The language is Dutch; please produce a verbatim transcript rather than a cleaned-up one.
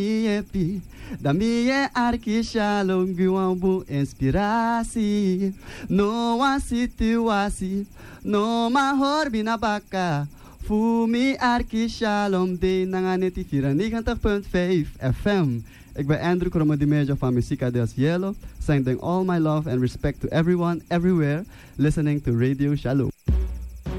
Yepi, da mie arki shalom guambu inspiratie. No one situatie, no ma horbi na baka. Fumi arki shalom de nanganeti negentig punt vijf F M. Ik ben Andrew Kromodimejo van Musica del Cielo, sending all my love and respect to everyone, everywhere, listening to Radio Shalom.